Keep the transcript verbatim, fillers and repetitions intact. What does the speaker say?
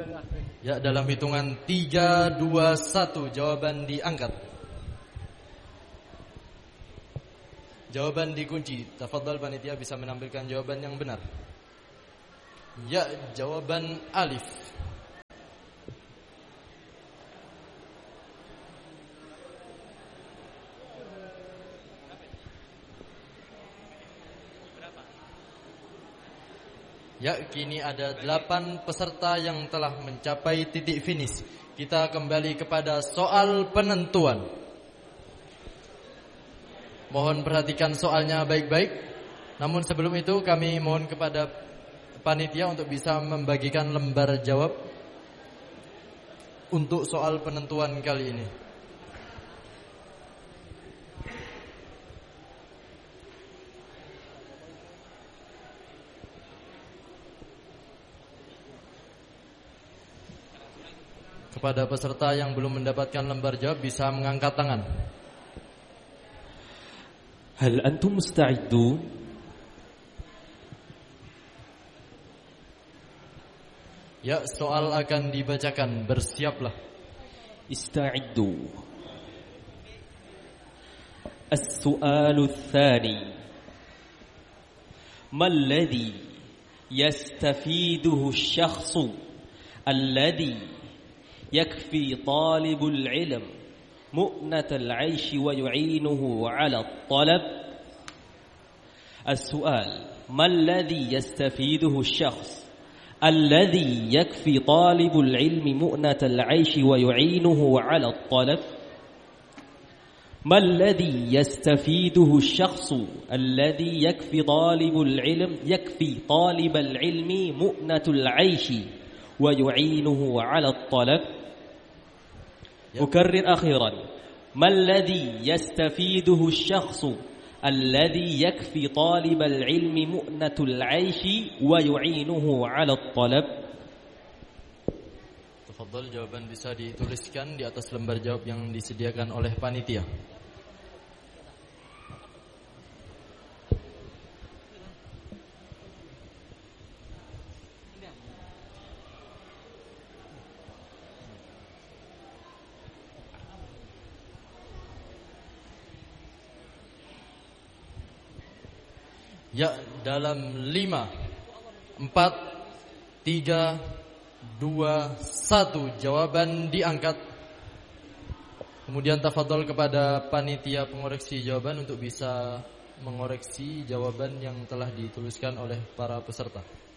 Ya, dalam hitungan tiga, dua, satu jawaban diangkat. Jawaban dikunci. Tafadhal panitia bisa menampilkan jawaban yang benar. Ya, jawaban alif. Ya, kini ada delapan peserta yang telah mencapai titik finish. Kita kembali kepada soal penentuan. Mohon perhatikan soalnya baik-baik. Namun sebelum itu kami mohon kepada panitia untuk bisa membagikan lembar jawab untuk soal penentuan kali ini. Kepada peserta yang belum mendapatkan lembar jawab bisa mengangkat tangan. Hal antum musta'idun? Ya, soal akan dibacakan, bersiaplah. Ista'iddu. As-su'alu tsani. Ma alladhi yastafiduhu asy-syakhsu alladhi yakfi talibul ilm mu'natal 'aishi wa yu'inuhu 'ala at-talab. As-su'al, ma alladhi yastafiduhu asy-syakhs الذي يكفي طالب العلم مؤنة العيش ويعينه على الطلب. ما الذي يستفيده الشخص الذي يكفي طالب العلم يكفي طالب العلم مؤنة العيش ويعينه على الطلب. أكرر أخيرا، ما الذي يستفيده الشخص الذي يكفي طالب العلم مؤنة العيش ويعينه على الطلب. Tafadhal, jawaban bisa dituliskan di atas lembar jawab yang disediakan oleh panitia. Ya, dalam lima, empat, tiga, dua, satu jawaban diangkat. Kemudian tafadhol kepada panitia pengoreksi jawaban untuk bisa mengoreksi jawaban yang telah dituliskan oleh para peserta.